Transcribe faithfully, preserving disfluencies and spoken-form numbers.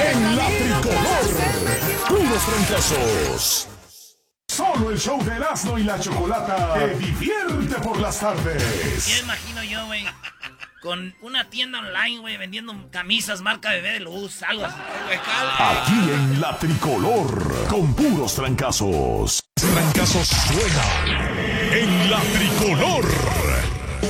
En la tricolor, puros trancazos. Solo el show de Erasmo y la Chocolata te divierte por las tardes. Ya imagino yo, güey, con una tienda online, güey, vendiendo camisas marca Bebé de Luz, algo así. Aquí en la tricolor, con puros trancazos. Trancazos suenan en la tricolor.